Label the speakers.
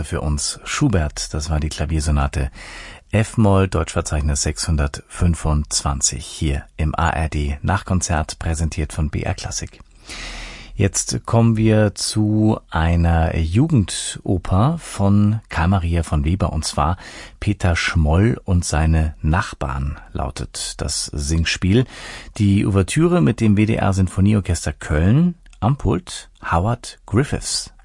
Speaker 1: hörte für uns Schubert, das war die Klaviersonate F-Moll, Deutschverzeichnis 625, hier im ARD Nachkonzert, präsentiert von BR Klassik. Jetzt kommen wir zu einer Jugendoper von Karl Maria von Weber, und zwar Peter Schmoll und seine Nachbarn lautet das Singspiel. Die Ouvertüre mit dem WDR Sinfonieorchester Köln, am Pult Howard Griffiths.